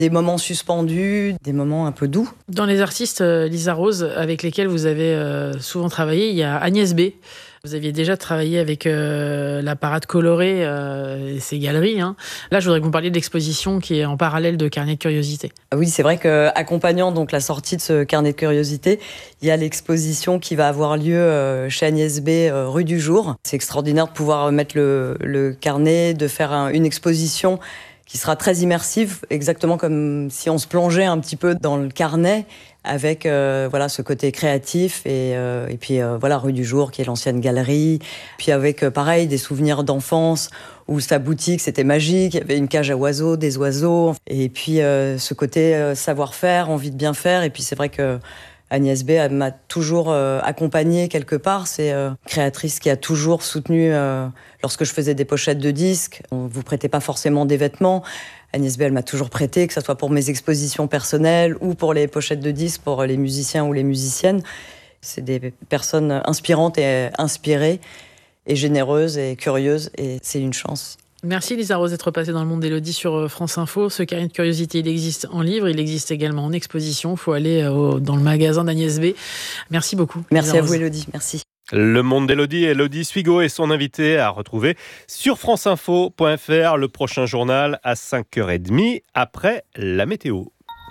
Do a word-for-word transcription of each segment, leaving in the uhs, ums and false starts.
Des moments suspendus, des moments un peu doux. Dans les artistes, euh, Lisa Rose, avec lesquels vous avez euh, souvent travaillé, il y a Agnès B. Vous aviez déjà travaillé avec euh, la Parade colorée euh, et ses galeries. Hein. Là, je voudrais que vous parliez de l'exposition qui est en parallèle de Carnet de curiosité. Oui, c'est vrai qu'accompagnant donc la sortie de ce Carnet de curiosité, il y a l'exposition qui va avoir lieu euh, chez Agnès B, euh, rue du Jour. C'est extraordinaire de pouvoir mettre le, le carnet, de faire un, une exposition qui sera très immersive, exactement comme si on se plongeait un petit peu dans le carnet, avec euh, voilà ce côté créatif et, euh, et puis euh, voilà rue du Jour qui est l'ancienne galerie, puis avec euh, pareil des souvenirs d'enfance où sa boutique c'était magique, il y avait une cage à oiseaux, des oiseaux et puis euh, ce côté euh, savoir-faire, envie de bien faire et puis c'est vrai que Agnès B m'a toujours euh, accompagnée quelque part. C'est euh, créatrice qui a toujours soutenu euh, lorsque je faisais des pochettes de disques. On vous prêtait pas forcément des vêtements. Agnès B, elle m'a toujours prêté, que ce soit pour mes expositions personnelles ou pour les pochettes de disques pour les musiciens ou les musiciennes. C'est des personnes inspirantes et inspirées et généreuses et curieuses et c'est une chance. Merci Lisa Rose d'être passée dans le monde d'Élodie sur France Info. Ce carnet de curiosité, il existe en livre, il existe également en exposition. Il faut aller au, dans le magasin d'Agnès B. Merci beaucoup. Merci à vous Élodie, merci. Le monde d'Élodie, Élodie Suigo est son invitée à retrouver sur franceinfo point f r, le prochain journal à cinq heures trente après la météo.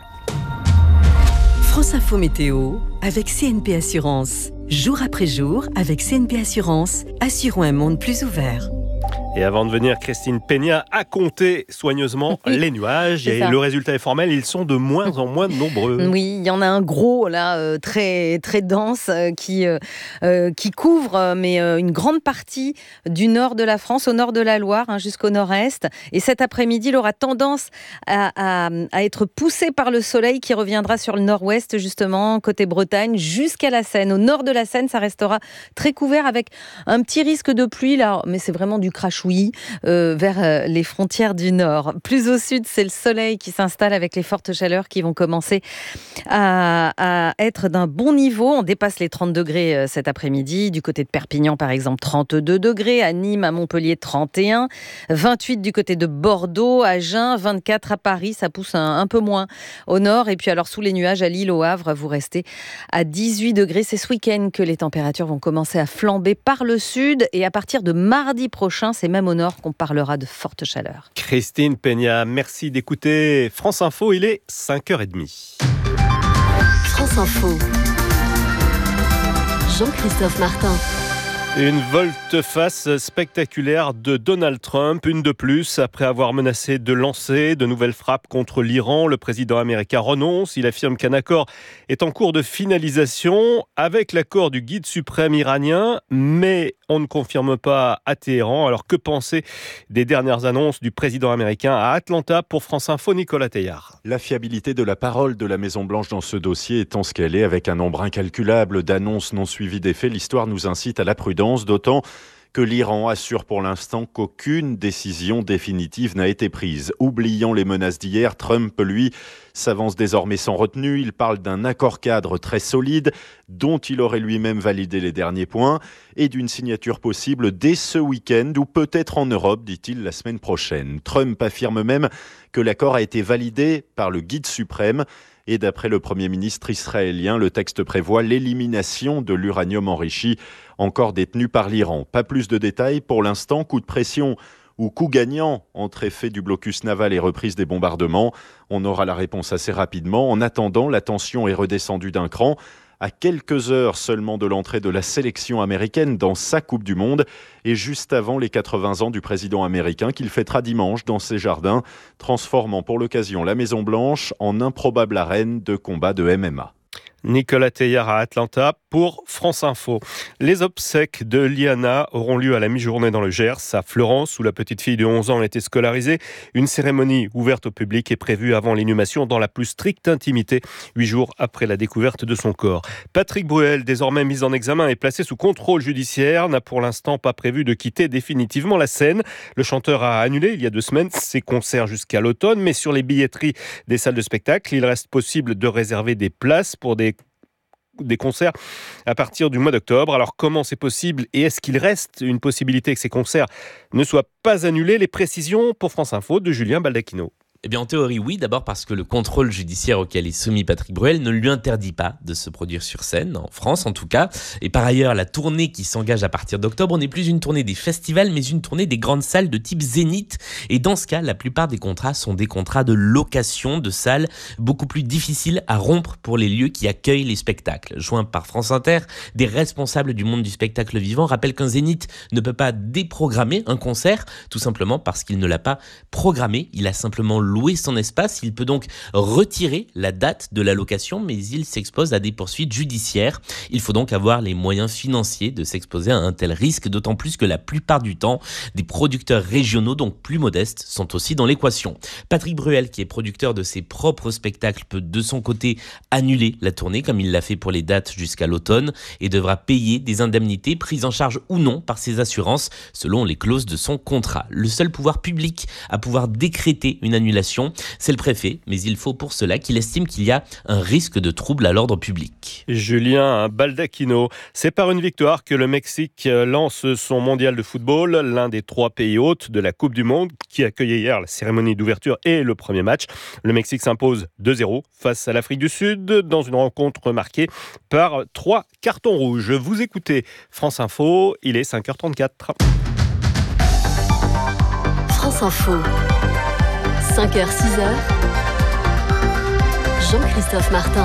France Info Météo avec C N P Assurance. Jour après jour, avec C N P Assurance, assurons un monde plus ouvert. Et avant de venir, Christine Peña a compté soigneusement les nuages. Et le résultat est formel, ils sont de moins en moins nombreux. Oui, il y en a un gros, là, euh, très, très dense, euh, qui, euh, qui couvre euh, mais, euh, une grande partie du nord de la France, au nord de la Loire, hein, jusqu'au nord-est. Et cet après-midi, il aura tendance à, à, à être poussé par le soleil qui reviendra sur le nord-ouest, justement, côté Bretagne, jusqu'à la Seine. Au nord de la Seine, ça restera très couvert avec un petit risque de pluie, là, mais c'est vraiment du crachouillis. Euh, vers euh, les frontières du nord. Plus au sud, c'est le soleil qui s'installe avec les fortes chaleurs qui vont commencer à, à être d'un bon niveau. On dépasse les trente degrés euh, cet après-midi. Du côté de Perpignan, par exemple, trente-deux degrés. À Nîmes, à Montpellier, trente et un. vingt-huit du côté de Bordeaux, Agen, vingt-quatre à Paris. Ça pousse un, un peu moins au nord. Et puis alors, sous les nuages, à Lille, au Havre, vous restez à dix-huit degrés. C'est ce week-end que les températures vont commencer à flamber par le sud. Et à partir de mardi prochain, c'est même au nord qu'on parlera de forte chaleur. Christine Peña, merci d'écouter France Info, il est cinq heures trente. France Info. Jean-Christophe Martin. Une volte-face spectaculaire de Donald Trump, une de plus. Après avoir menacé de lancer de nouvelles frappes contre l'Iran, le président américain renonce. Il affirme qu'un accord est en cours de finalisation avec l'accord du guide suprême iranien, mais on ne confirme pas à Téhéran. Alors que penser des dernières annonces du président américain à Atlanta? Pour France Info, Nicolas Teillard. La fiabilité de la parole de la Maison-Blanche dans ce dossier étant ce qu'elle est, avec un nombre incalculable d'annonces non suivies d'effets, l'histoire nous incite à la prudence. D'autant que l'Iran assure pour l'instant qu'aucune décision définitive n'a été prise. Oubliant les menaces d'hier, Trump, lui, s'avance désormais sans retenue. Il parle d'un accord cadre très solide, dont il aurait lui-même validé les derniers points, et d'une signature possible dès ce week-end, ou peut-être en Europe, dit-il, la semaine prochaine. Trump affirme même que l'accord a été validé par le guide suprême. Et d'après le Premier ministre israélien, le texte prévoit l'élimination de l'uranium enrichi encore détenu par l'Iran. Pas plus de détails pour l'instant. Coup de pression ou coup gagnant entre effet du blocus naval et reprise des bombardements. On aura la réponse assez rapidement. En attendant, la tension est redescendue d'un cran. À quelques heures seulement de l'entrée de la sélection américaine dans sa Coupe du Monde et juste avant les quatre-vingts ans du président américain qu'il fêtera dimanche dans ses jardins, transformant pour l'occasion la Maison-Blanche en improbable arène de combat de M M A. Nicolas Teillard à Atlanta pour France Info. Les obsèques de Liana auront lieu à la mi-journée dans le Gers, à Florence, où la petite fille de onze ans a été scolarisée. Une cérémonie ouverte au public est prévue avant l'inhumation dans la plus stricte intimité, huit jours après la découverte de son corps. Patrick Bruel, désormais mis en examen et placé sous contrôle judiciaire, n'a pour l'instant pas prévu de quitter définitivement la scène. Le chanteur a annulé il y a deux semaines ses concerts jusqu'à l'automne, mais sur les billetteries des salles de spectacle, il reste possible de réserver des places pour des des concerts à partir du mois d'octobre. Alors comment c'est possible et est-ce qu'il reste une possibilité que ces concerts ne soient pas annulés? Les précisions pour France Info de Julien Baldacchino. Eh bien, en théorie, oui. D'abord parce que le contrôle judiciaire auquel est soumis Patrick Bruel ne lui interdit pas de se produire sur scène, en France en tout cas. Et par ailleurs, la tournée qui s'engage à partir d'octobre n'est plus une tournée des festivals, mais une tournée des grandes salles de type Zénith. Et dans ce cas, la plupart des contrats sont des contrats de location de salles, beaucoup plus difficiles à rompre pour les lieux qui accueillent les spectacles. Joints par France Inter, des responsables du monde du spectacle vivant rappellent qu'un Zénith ne peut pas déprogrammer un concert, tout simplement parce qu'il ne l'a pas programmé. Il a simplement louer son espace. Il peut donc retirer la date de la location, mais il s'expose à des poursuites judiciaires. Il faut donc avoir les moyens financiers de s'exposer à un tel risque, d'autant plus que la plupart du temps, des producteurs régionaux, donc plus modestes, sont aussi dans l'équation. Patrick Bruel, qui est producteur de ses propres spectacles, peut de son côté annuler la tournée, comme il l'a fait pour les dates jusqu'à l'automne, et devra payer des indemnités prises en charge ou non par ses assurances, selon les clauses de son contrat. Le seul pouvoir public à pouvoir décréter une annulation, c'est le préfet, mais il faut pour cela qu'il estime qu'il y a un risque de trouble à l'ordre public. Julien Baldacchino, c'est par une victoire que le Mexique lance son mondial de football, l'un des trois pays hôtes de la Coupe du Monde, qui accueillait hier la cérémonie d'ouverture et le premier match. Le Mexique s'impose deux zéro face à l'Afrique du Sud dans une rencontre marquée par trois cartons rouges. Vous écoutez France Info, il est cinq heures trente-quatre. France Info. cinq heures six heures, Jean-Christophe Martin.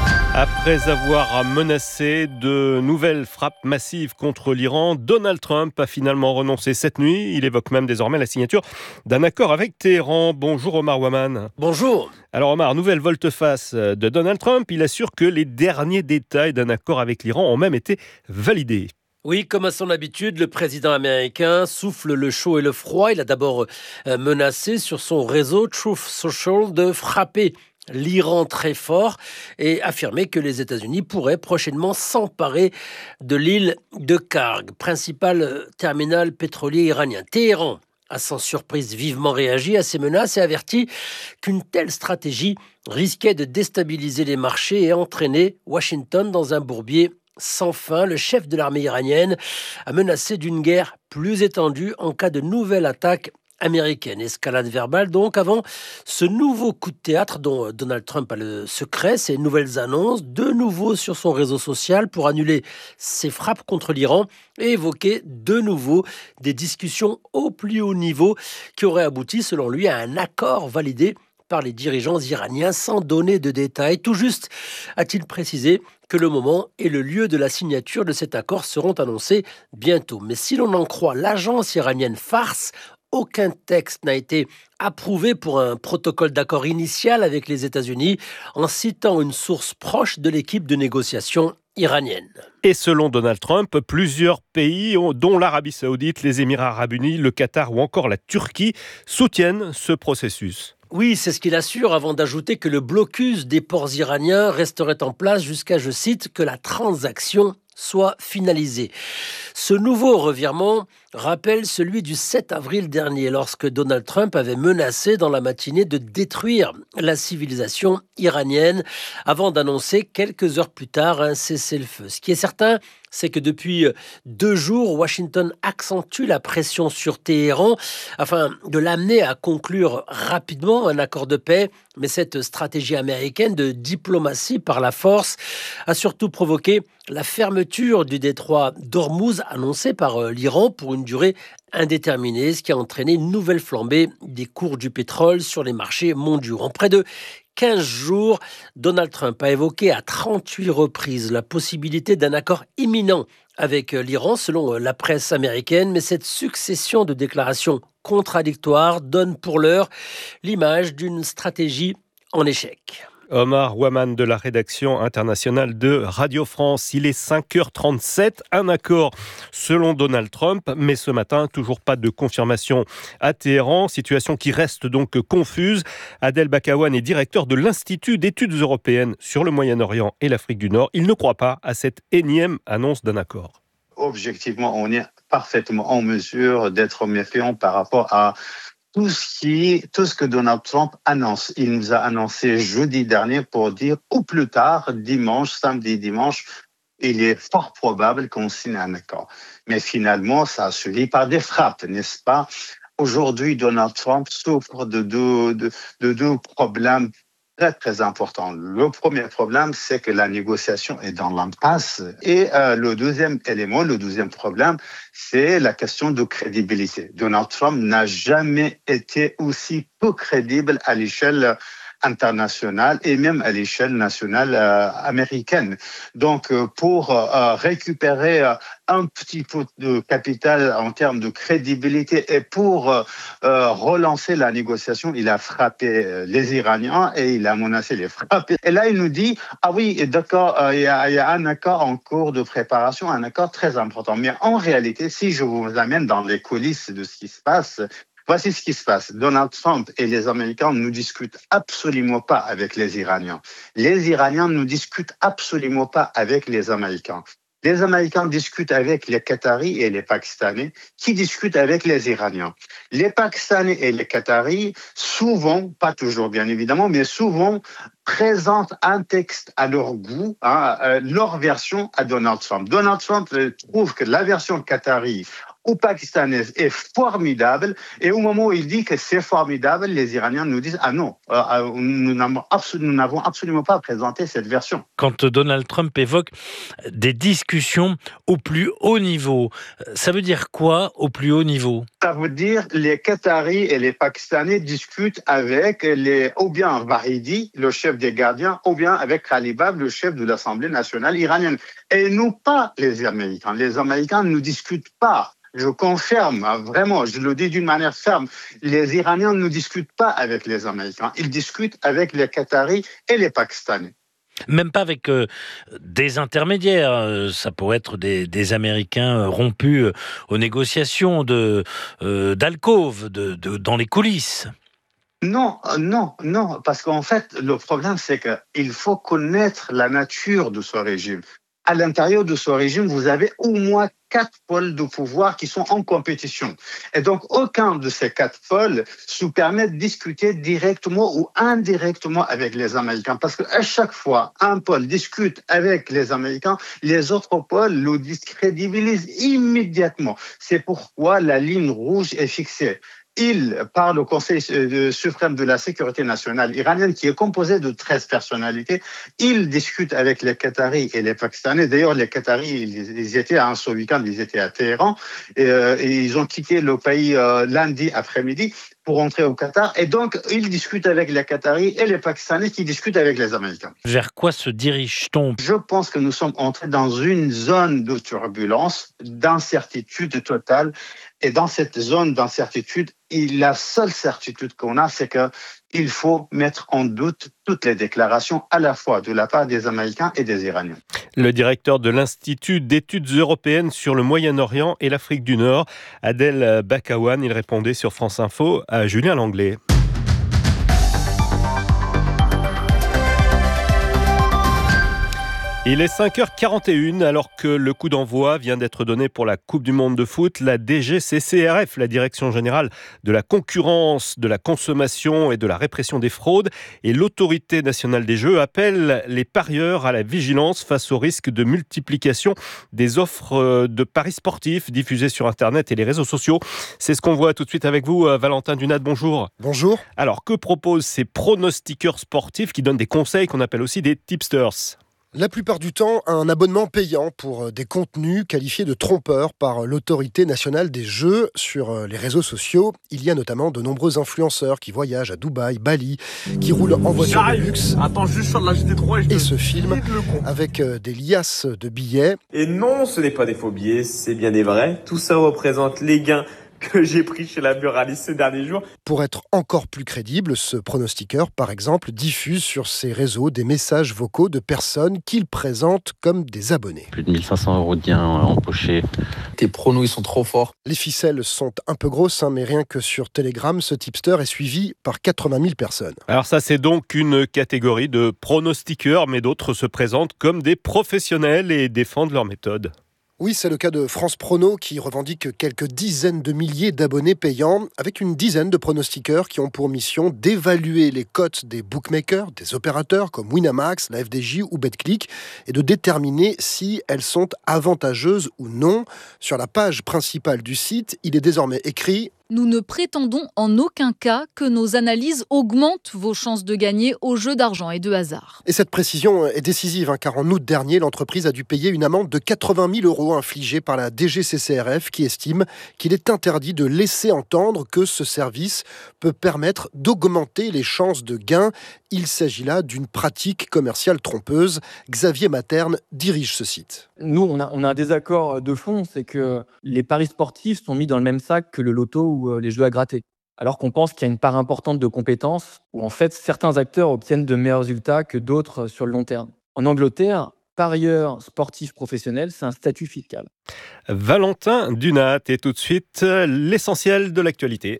Après avoir menacé de nouvelles frappes massives contre l'Iran, Donald Trump a finalement renoncé cette nuit. Il évoque même désormais la signature d'un accord avec Téhéran. Bonjour Omar Ouaman. Bonjour. Alors Omar, nouvelle volte-face de Donald Trump. Il assure que les derniers détails d'un accord avec l'Iran ont même été validés. Oui, comme à son habitude, le président américain souffle le chaud et le froid. Il a d'abord menacé sur son réseau Truth Social de frapper l'Iran très fort et affirmé que les États-Unis pourraient prochainement s'emparer de l'île de Karg, principal terminal pétrolier iranien. Téhéran a sans surprise vivement réagi à ces menaces et averti qu'une telle stratégie risquait de déstabiliser les marchés et entraîner Washington dans un bourbier sans fin. Le chef de l'armée iranienne a menacé d'une guerre plus étendue en cas de nouvelle attaque américaine. Escalade verbale donc avant ce nouveau coup de théâtre dont Donald Trump a le secret, ces nouvelles annonces, de nouveau sur son réseau social pour annuler ses frappes contre l'Iran et évoquer de nouveau des discussions au plus haut niveau qui auraient abouti selon lui à un accord validé par les dirigeants iraniens sans donner de détails. Tout juste a-t-il précisé que le moment et le lieu de la signature de cet accord seront annoncés bientôt. Mais si l'on en croit l'agence iranienne Fars, aucun texte n'a été approuvé pour un protocole d'accord initial avec les États-Unis, en citant une source proche de l'équipe de négociation iranienne. Et selon Donald Trump, plusieurs pays, dont l'Arabie Saoudite, les Émirats Arabes Unis, le Qatar ou encore la Turquie, soutiennent ce processus. Oui, c'est ce qu'il assure avant d'ajouter que le blocus des ports iraniens resterait en place jusqu'à, je cite, que la transaction soit finalisée. Ce nouveau revirement rappelle celui du sept avril dernier, lorsque Donald Trump avait menacé dans la matinée de détruire la civilisation iranienne avant d'annoncer quelques heures plus tard un cessez-le-feu. Ce qui est certain, c'est que depuis deux jours, Washington accentue la pression sur Téhéran afin de l'amener à conclure rapidement un accord de paix. Mais cette stratégie américaine de diplomatie par la force a surtout provoqué la fermeture du détroit d'Ormuz annoncée par l'Iran pour une durée indéterminée, ce qui a entraîné une nouvelle flambée des cours du pétrole sur les marchés mondiaux. En près de quinze jours, Donald Trump a évoqué à trente-huit reprises la possibilité d'un accord imminent avec l'Iran, selon la presse américaine, mais cette succession de déclarations contradictoires donne pour l'heure l'image d'une stratégie en échec. Omar Ouaman de la rédaction internationale de Radio France. Il est cinq heures trente-sept, un accord selon Donald Trump, mais ce matin, toujours pas de confirmation à Téhéran, situation qui reste donc confuse. Adel Bakawan est directeur de l'Institut d'études européennes sur le Moyen-Orient et l'Afrique du Nord. Il ne croit pas à cette énième annonce d'un accord. Objectivement, on est parfaitement en mesure d'être méfiant par rapport à Tout ce, qui, tout ce que Donald Trump annonce. Il nous a annoncé jeudi dernier pour dire au plus tard, dimanche, samedi, dimanche, il est fort probable qu'on signe un accord. Mais finalement, ça a suivi par des frappes, n'est-ce pas? Aujourd'hui, Donald Trump souffre de deux, de, de deux problèmes très, très important. Le premier problème, c'est que la négociation est dans l'impasse. Et euh, le deuxième élément, le deuxième problème, c'est la question de crédibilité. Donald Trump n'a jamais été aussi peu crédible à l'échelle internationale et même à l'échelle nationale euh, américaine. Donc, euh, pour euh, récupérer euh, un petit peu de capital en termes de crédibilité et pour euh, euh, relancer la négociation, il a frappé euh, les Iraniens et il a menacé les frapper. Et là, il nous dit, ah oui, d'accord, euh, il y a, il y a un accord en cours de préparation, un accord très important. Mais en réalité, si je vous amène dans les coulisses de ce qui se passe, voici ce qui se passe. Donald Trump et les Américains ne discutent absolument pas avec les Iraniens. Les Iraniens ne discutent absolument pas avec les Américains. Les Américains discutent avec les Qataris et les Pakistanais qui discutent avec les Iraniens. Les Pakistanais et les Qataris, souvent, pas toujours bien évidemment, mais souvent, présentent un texte à leur goût, hein, euh, leur version à Donald Trump. Donald Trump euh, trouve que la version qatari ou pakistanaise est formidable, et au moment où il dit que c'est formidable, les Iraniens nous disent « Ah non, euh, nous n'avons absolument, absolument pas présenté cette version ». Quand Donald Trump évoque des discussions au plus haut niveau, ça veut dire quoi au plus haut niveau ? Ça veut dire les Qataris et les Pakistanais discutent avec les, ou bien Vahidi, le chef des gardiens, ou bien avec Khalibab, le chef de l'Assemblée nationale iranienne. Et nous, pas les Américains. Les Américains ne discutent pas. Je confirme, vraiment, je le dis d'une manière ferme, les Iraniens ne discutent pas avec les Américains. Ils discutent avec les Qataris et les Pakistanais. Même pas avec euh, des intermédiaires. Ça pourrait être des, des Américains rompus aux négociations de, euh, d'alcôve, de, de, dans les coulisses. Non, non, non, parce qu'en fait, le problème, c'est qu'il faut connaître la nature de ce régime. À l'intérieur de ce régime, vous avez au moins quatre pôles de pouvoir qui sont en compétition. Et donc, aucun de ces quatre pôles se permet de discuter directement ou indirectement avec les Américains. Parce qu'à chaque fois, un pôle discute avec les Américains, les autres pôles le discrédibilisent immédiatement. C'est pourquoi la ligne rouge est fixée. Il, par le Conseil suprême de la sécurité nationale iranienne, qui est composé de treize personnalités, il discute avec les Qataris et les Pakistanais. D'ailleurs, les Qataris, ils étaient un ce week-end, ils étaient à Téhéran, et, euh, et ils ont quitté le pays euh, lundi après-midi pour rentrer au Qatar. Et donc, ils discutent avec les Qataris et les Pakistanais qui discutent avec les Américains. Vers quoi se dirige-t-on ? Je pense que nous sommes entrés dans une zone de turbulence, d'incertitude totale. Et dans cette zone d'incertitude, la seule certitude qu'on a, c'est qu'il faut mettre en doute toutes les déclarations à la fois de la part des Américains et des Iraniens. Le directeur de l'Institut d'études européennes sur le Moyen-Orient et l'Afrique du Nord, Adel Bakawan, il répondait sur France Info à Julien Langlais. Il est cinq heures quarante et une alors que le coup d'envoi vient d'être donné pour la Coupe du Monde de foot. La D G C C R F, la Direction générale de la concurrence, de la consommation et de la répression des fraudes, et l'Autorité nationale des jeux appellent les parieurs à la vigilance face au risque de multiplication des offres de paris sportifs diffusées sur Internet et les réseaux sociaux. C'est ce qu'on voit tout de suite avec vous, Valentin Dunat, bonjour. Bonjour. Alors, que proposent ces pronostiqueurs sportifs qui donnent des conseils qu'on appelle aussi des tipsters ? La plupart du temps, un abonnement payant pour des contenus qualifiés de trompeurs par l'Autorité nationale des jeux. Sur les réseaux sociaux, il y a notamment de nombreux influenceurs qui voyagent à Dubaï, Bali, qui roulent en voiture de luxe. Attends, juste sur la G T trois et je et se filment avec des liasses de billets. Et non, ce n'est pas des faux billets, c'est bien des vrais. Tout ça représente les gains que j'ai pris chez la buraliste ces derniers jours. Pour être encore plus crédible, ce pronostiqueur, par exemple, diffuse sur ses réseaux des messages vocaux de personnes qu'il présente comme des abonnés. Plus de mille cinq cents euros de gains empochés. Tes pronos, ils sont trop forts. Les ficelles sont un peu grosses, hein, mais rien que sur Telegram, ce tipster est suivi par quatre-vingt mille personnes. Alors ça, c'est donc une catégorie de pronostiqueurs, mais d'autres se présentent comme des professionnels et défendent leur méthode. Oui, c'est le cas de France Prono qui revendique quelques dizaines de milliers d'abonnés payants avec une dizaine de pronostiqueurs qui ont pour mission d'évaluer les cotes des bookmakers, des opérateurs comme Winamax, la F D J ou BetClick et de déterminer si elles sont avantageuses ou non. Sur la page principale du site, il est désormais écrit Nous ne prétendons en aucun cas que nos analyses augmentent vos chances de gagner aux jeux d'argent et de hasard. Et cette précision est décisive, hein, car en août dernier, l'entreprise a dû payer une amende de quatre-vingt mille euros infligée par la D G C C R F qui estime qu'il est interdit de laisser entendre que ce service peut permettre d'augmenter les chances de gain. Il s'agit là d'une pratique commerciale trompeuse. Xavier Materne dirige ce site. Nous, on a, on a un désaccord de fond, c'est que les paris sportifs sont mis dans le même sac que le loto ou les jeux à gratter. Alors qu'on pense qu'il y a une part importante de compétences où en fait certains acteurs obtiennent de meilleurs résultats que d'autres sur le long terme. En Angleterre, parieur sportif professionnel, c'est un statut fiscal. Valentin Dunat et tout de suite l'essentiel de l'actualité.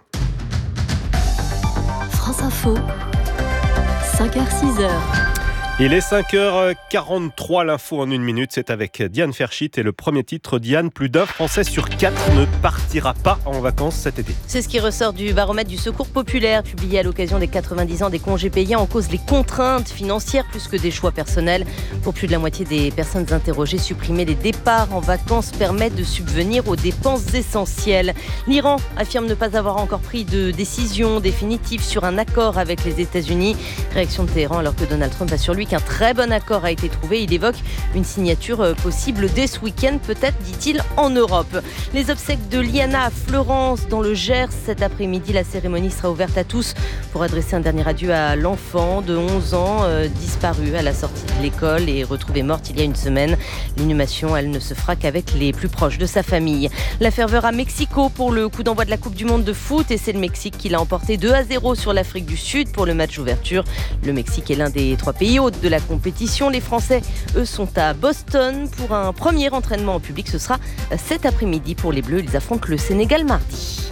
France Info, cinq heures six heures. Il est cinq heures quarante-trois, l'info en une minute, c'est avec Diane Ferchit et le premier titre, Diane, plus d'un Français sur quatre ne partira pas en vacances cet été. C'est ce qui ressort du baromètre du Secours populaire, publié à l'occasion des quatre-vingt-dix ans des congés payés. En cause les contraintes financières plus que des choix personnels. Pour plus de la moitié des personnes interrogées, supprimer les départs en vacances permet de subvenir aux dépenses essentielles. L'Iran affirme ne pas avoir encore pris de décision définitive sur un accord avec les États-Unis. Réaction de Téhéran alors que Donald Trump assure lui qu'un très bon accord a été trouvé. Il évoque une signature possible dès ce week-end, peut-être, dit-il, en Europe. Les obsèques de Liana à Fleurance, dans le Gers. Cet après-midi, la cérémonie sera ouverte à tous pour adresser un dernier adieu à l'enfant de onze ans, euh, disparu à la sortie de l'école et retrouvé morte il y a une semaine. L'inhumation, elle ne se fera qu'avec les plus proches de sa famille. La ferveur à Mexico pour le coup d'envoi de la Coupe du Monde de foot, et c'est le Mexique qui l'a emporté deux à zéro sur l'Afrique du Sud pour le match d'ouverture. Le Mexique est l'un des trois pays hôtes de la compétition. Les Français, eux, sont à Boston pour un premier entraînement en public. Ce sera cet après-midi pour les Bleus. Ils affrontent le Sénégal mardi.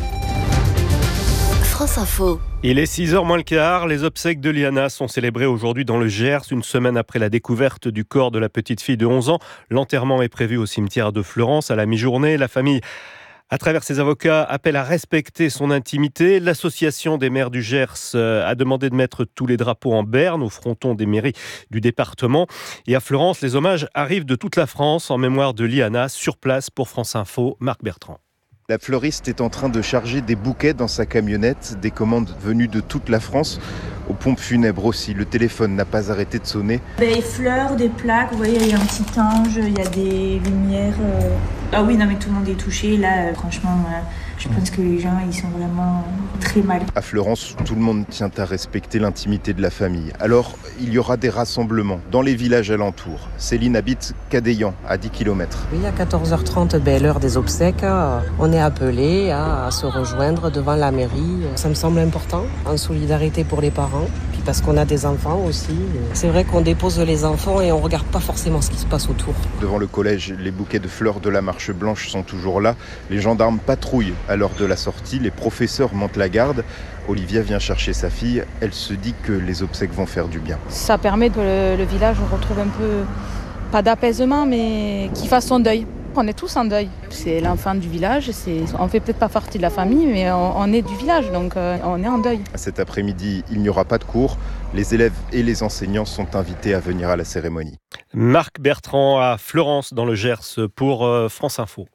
France Info. Il est six heures moins le quart. Les obsèques de Liana sont célébrées aujourd'hui dans le Gers, une semaine après la découverte du corps de la petite fille de onze ans. L'enterrement est prévu au cimetière de Fleurance à la mi-journée. La famille, à travers ses avocats, appelle à respecter son intimité. L'association des maires du Gers a demandé de mettre tous les drapeaux en berne au fronton des mairies du département. Et à Fleurance, les hommages arrivent de toute la France en mémoire de Liana. Sur place pour France Info, Marc Bertrand. La fleuriste est en train de charger des bouquets dans sa camionnette, des commandes venues de toute la France. Aux pompes funèbres aussi, le téléphone n'a pas arrêté de sonner. Des fleurs, des plaques, vous voyez, il y a un petit ange, il y a des lumières. Euh... Ah oui, non mais tout le monde est touché. Là, euh, franchement, euh, je pense que les gens, ils sont vraiment très mal. À Fleurance, tout le monde tient à respecter l'intimité de la famille. Alors, il y aura des rassemblements dans les villages alentours. Céline habite Cadéyan, à dix kilomètres. Oui, à quatorze heures trente, ben, l'heure des obsèques, on est appelé à se rejoindre devant la mairie. Ça me semble important, en solidarité pour les parents, puis parce qu'on a des enfants aussi. C'est vrai qu'on dépose les enfants et on ne regarde pas forcément ce qui se passe autour. Devant le collège, les bouquets de fleurs de la Marche Blanche sont toujours là. Les gendarmes patrouillent à l'heure de la sortie. Les professeurs montent la garde. Olivia vient chercher sa fille. Elle se dit que les obsèques vont faire du bien. Ça permet que le, le village retrouve un peu, pas d'apaisement, mais qu'il fasse son deuil. On est tous en deuil. C'est l'enfant du village. C'est, on ne fait peut-être pas partie de la famille, mais on, on est du village, donc euh, on est en deuil. Cet après-midi, il n'y aura pas de cours. Les élèves et les enseignants sont invités à venir à la cérémonie. Marc Bertrand à Fleurance dans le Gers pour euh, France Info.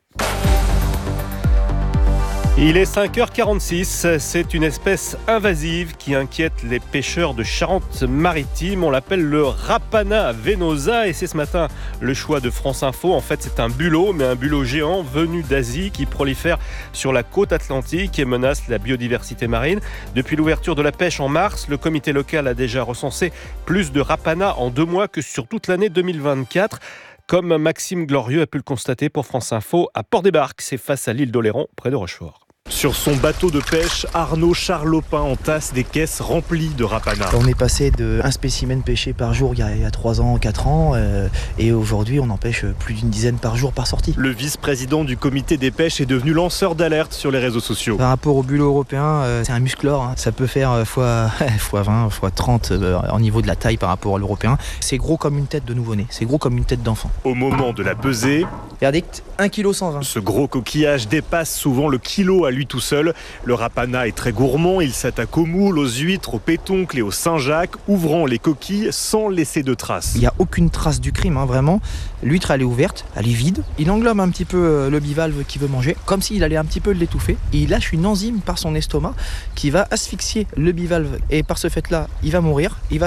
Il est cinq heures quarante-six, c'est une espèce invasive qui inquiète les pêcheurs de Charente-Maritime. On l'appelle le Rapana venosa et c'est ce matin le choix de France Info. En fait, c'est un bulot, mais un bulot géant venu d'Asie qui prolifère sur la côte atlantique et menace la biodiversité marine. Depuis l'ouverture de la pêche en mars, le comité local a déjà recensé plus de Rapana en deux mois que sur toute l'année deux mille vingt-quatre. Comme Maxime Glorieux a pu le constater pour France Info à Port-des-Barques, c'est face à l'île d'Oléron, près de Rochefort. Sur son bateau de pêche, Arnaud Charlopin entasse des caisses remplies de Rapana. On est passé de un spécimen pêché par jour il y a, il y a trois ans, quatre ans, euh, et aujourd'hui on en pêche plus d'une dizaine par jour par sortie. Le vice-président du comité des pêches est devenu lanceur d'alerte sur les réseaux sociaux. Par rapport au bulot européen, euh, c'est un musclore, hein. Ça peut faire euh, fois, fois vingt, fois trente euh, au niveau de la taille par rapport à l'européen. C'est gros comme une tête de nouveau-né, c'est gros comme une tête d'enfant. Au moment de la pesée, verdict, un virgule cent vingt kilos. Ce gros coquillage dépasse souvent le kilo à lui tout seul. Le Rapana est très gourmand, il s'attaque aux moules, aux huîtres, aux pétoncles et aux Saint-Jacques, ouvrant les coquilles sans laisser de traces. Il n'y a aucune trace du crime, hein, vraiment. L'huître, elle est ouverte, elle est vide. Il englobe un petit peu le bivalve qu'il veut manger, comme s'il allait un petit peu l'étouffer. Et il lâche une enzyme par son estomac qui va asphyxier le bivalve. Et par ce fait-là, il va mourir, il va